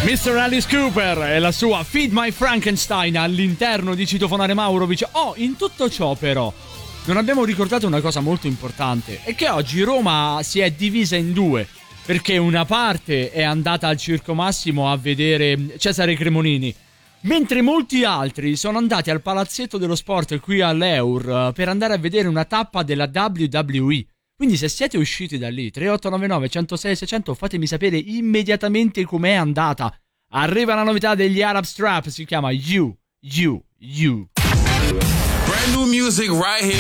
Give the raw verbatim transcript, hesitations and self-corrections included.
mister Alice Cooper e la sua Feed My Frankenstein all'interno di Citofonare Maurovic. Oh, in tutto ciò però non abbiamo ricordato una cosa molto importante, è che oggi Roma si è divisa in due, perché una parte è andata al Circo Massimo a vedere Cesare Cremonini, mentre molti altri sono andati al Palazzetto dello Sport qui all'Eur per andare a vedere una tappa della W W E. Quindi se siete usciti da lì, tre otto nove nove, uno zero sei, sei zero zero, fatemi sapere immediatamente com'è andata. Arriva la novità degli Arab Strap, si chiama You, You, You. Brand new music right here.